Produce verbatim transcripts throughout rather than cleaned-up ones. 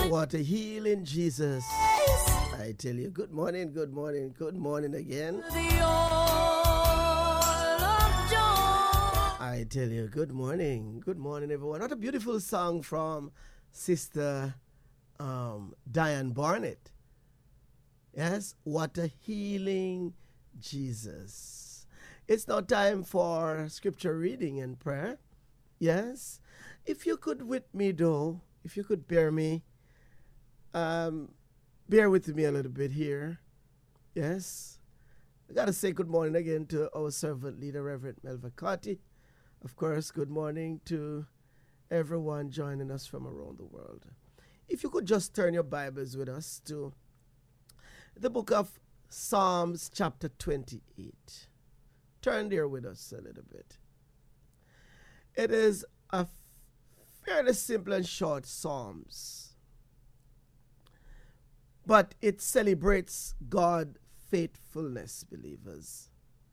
What a healing, Jesus. I tell you, good morning, good morning, good morning again. I tell you, good morning, good morning, everyone. What a beautiful song from Sister um, Diane Barnett. Yes, what a healing, Jesus. It's now time for scripture reading and prayer. Yes, if you could with me, though, if you could bear me, um, bear with me a little bit here. Yes, I got to say good morning again to our servant leader, Reverend Melva Carty. Of course, good morning to everyone joining us from around the world. If you could just turn your Bibles with us to the book of Psalms chapter twenty-eight. Turn there with us a little bit. It is a fairly simple and short Psalms, but it celebrates God's faithfulness, believers.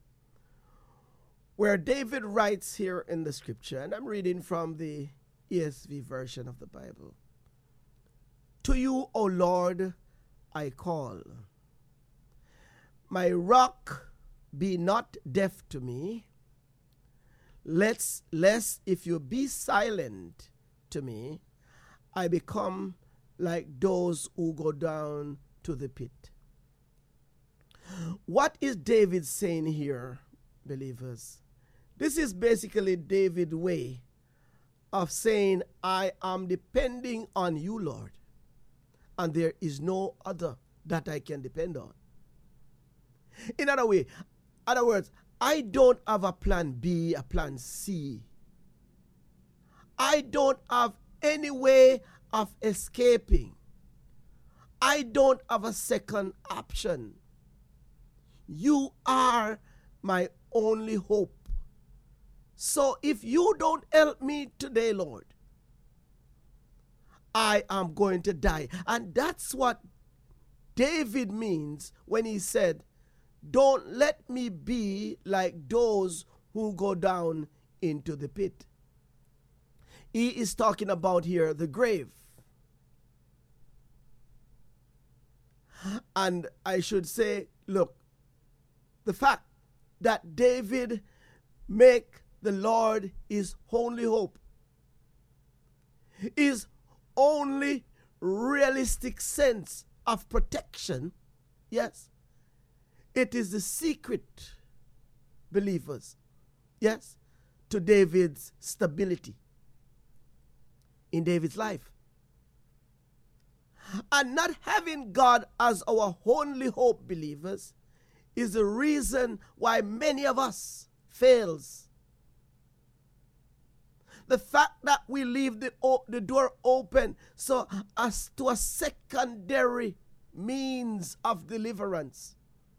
Where David writes here in the scripture, and I'm reading from the E S V version of the Bible. To you, O Lord, I call. My rock, be not deaf to me. Let's, lest if you be silent to me, I become like those who go down to the pit. What is David saying here, believers? This is basically David's way of saying, I am depending on you, Lord, and there is no other that I can depend on. In other way, other words, I don't have a plan B, a plan C. I don't have any way of escaping. I don't have a second option. You are my only hope. So if you don't help me today, Lord, I am going to die. And that's what David means when he said, don't let me be like those who go down into the pit. He is talking about here the grave. And I should say, look, the fact that David make the Lord his only hope, his only realistic sense of protection, yes, it is the secret, believers, yes, to David's stability in David's life. And not having God as our only hope, believers, is the reason why many of us fails. The fact that we leave the, the door open so as to a secondary means of deliverance,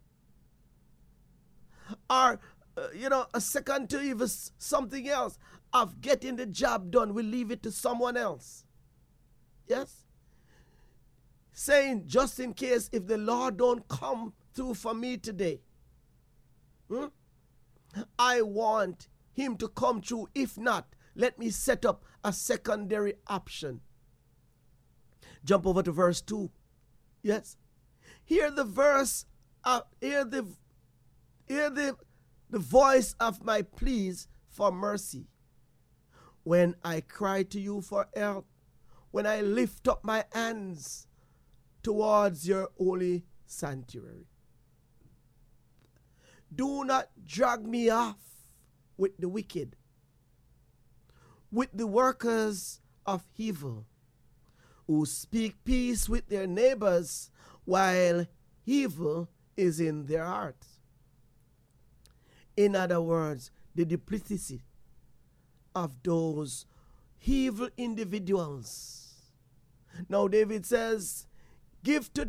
or, uh, you know, a second to even something else of getting the job done, we leave it to someone else. Yes? Saying, just in case if the Lord don't come through for me today, hmm, I want him to come through. If not, let me set up a secondary option. Jump over to verse two. Yes? Hear the verse, uh, hear the Hear the, the voice of my pleas for mercy. When I cry to you for help, when I lift up my hands towards your holy sanctuary. Do not drag me off with the wicked, with the workers of evil, who speak peace with their neighbors while evil is in their hearts. In other words, the duplicity of those evil individuals. Now David says, give to